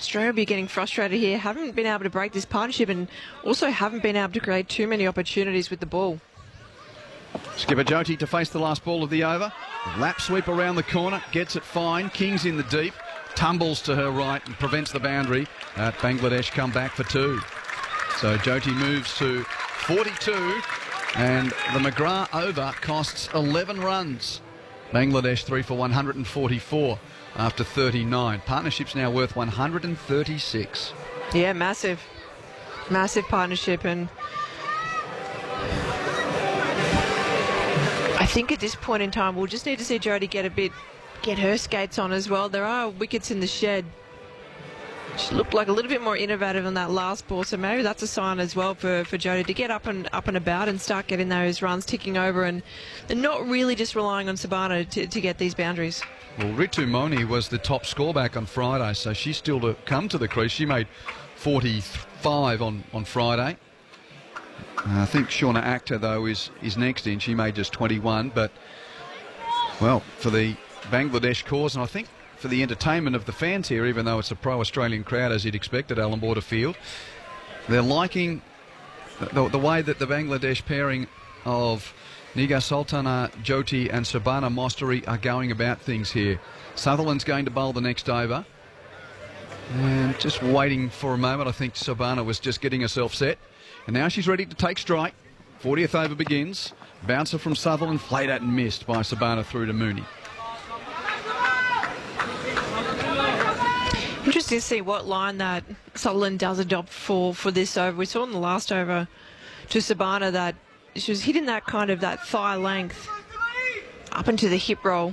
Australia will be getting frustrated here. Haven't been able to break this partnership and also haven't been able to create too many opportunities with the ball. Skipper Jyoti to face the last ball of the over. Lap sweep around the corner, gets it fine. King's in the deep, tumbles to her right and prevents the boundary. Bangladesh come back for 2. So Jyoti moves to 42 and the McGrath over costs 11 runs. Bangladesh 3 for 144 after 39. Partnership's now worth 136. Yeah, massive partnership, and I think at this point in time we'll just need to see Jyoti get her skates on as well. There are wickets in the shed. She looked like a little bit more innovative on that last ball, so maybe that's a sign as well for Jyoti to get up and about and start getting those runs ticking over and not really just relying on Sabana to get these boundaries. Well, Ritu Moni was the top scoreback on Friday, so she's still to come to the crease. She made 45 on Friday. I think Shauna Akhtar, though, is next in. She made just 21, but, well, for the Bangladesh cause, and I think for the entertainment of the fans here, even though it's a pro-Australian crowd, as you'd expect at Allan Border Field, they're liking the way that the Bangladesh pairing of Nigar Sultana, Jyoti and Sabana Mostari are going about things here. Sutherland's going to bowl the next over. And just waiting for a moment. I think Sabana was just getting herself set. And now she's ready to take strike. 40th over begins. Bouncer from Sutherland, played at and missed by Sabana through to Mooney. Interesting to see what line that Sutherland does adopt for this over. We saw in the last over to Sabana that she was hitting that kind of that thigh length up into the hip roll.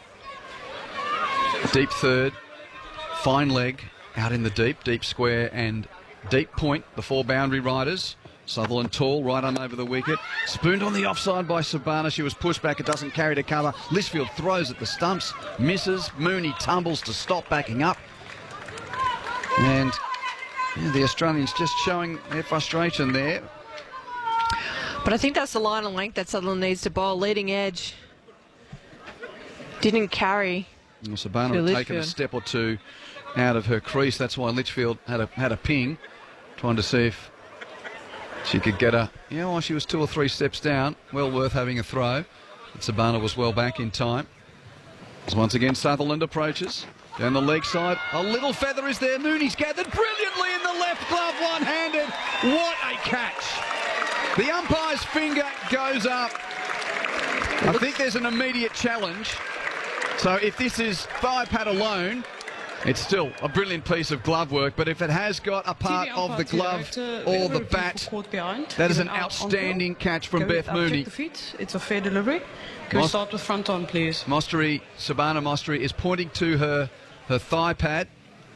Deep third, fine leg out in the deep square and deep point, the 4 boundary riders. Sutherland tall, right on over the wicket. Spooned on the offside by Sabana. She was pushed back. It doesn't carry to cover. Litchfield throws at the stumps, misses. Mooney tumbles to stop backing up. And the Australians just showing their frustration there. But I think that's the line of length that Sutherland needs to bowl. Leading edge didn't carry. Well, Sabana had taken a step or two out of her crease. That's why Litchfield had a ping, trying to see if she could get a... well, she was 2 or 3 steps down. Well worth having a throw. But Sabana was well back in time. As once again Sutherland approaches. Down the leg side, a little feather is there. Mooney's gathered brilliantly in the left glove, one-handed. What a catch. The umpire's finger goes up. I think there's an immediate challenge. So if this is thigh pad alone, it's still a brilliant piece of glove work. But if it has got a part of the glove or the bat, that is an outstanding catch from Beth Mooney. It's a fair delivery. Can we start with front on, please? Sabana Mostari is pointing to her thigh pad.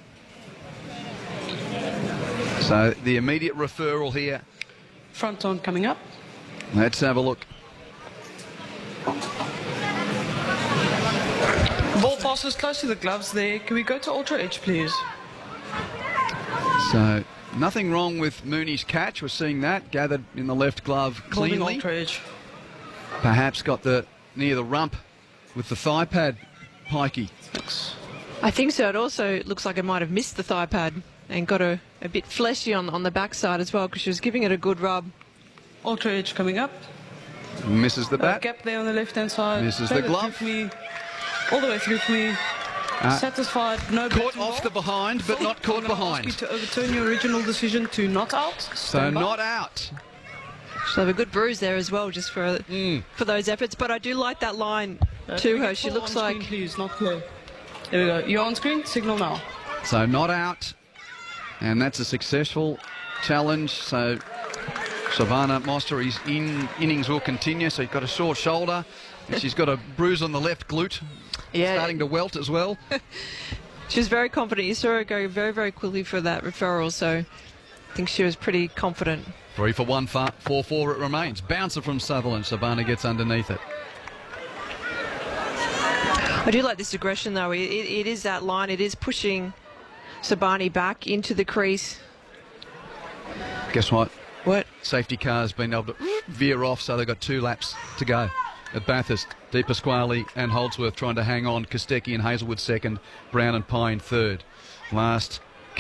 So the immediate referral here. Front on coming up. Let's have a look. Ball passes close to the gloves there. Can we go to Ultra Edge, please? So nothing wrong with Mooney's catch. We're seeing that gathered in the left glove cleanly. Ultra Edge. Perhaps got near the rump with the thigh pad, Pikey. I think so. It also looks like it might have missed the thigh pad and got a bit fleshy on the backside as well, because she was giving it a good rub. Ultra Edge coming up. Misses the bat. Gap there on the left-hand side. Misses the glove. All the way through for me. Satisfied. No caught off the behind, but not caught behind. Ask you to overturn your original decision to not out. So not out. She'll have a good bruise there as well, just for those efforts. But I do like that line to her. She looks like... Screen, please, not clear. There we go. You're on screen. Signal now. So not out. And that's a successful challenge. So Sabana Mostari's innings will continue. So you've got a sore shoulder. And she's got a bruise on the left glute. Yeah. Starting to welt as well. She was very confident. You saw her go very, very quickly for that referral. So I think she was pretty confident. 3 for 1, 4-4 it remains. Bouncer from Sutherland. Sabana gets underneath it. I do like this aggression, though. It is that line. It is pushing Sabani back into the crease. Guess what? What? Safety car's been able to veer off, so they've got 2 laps to go. At Bathurst, De Pasquale and Holdsworth trying to hang on. Kostecki and Hazelwood second. Brown and Pine third. Last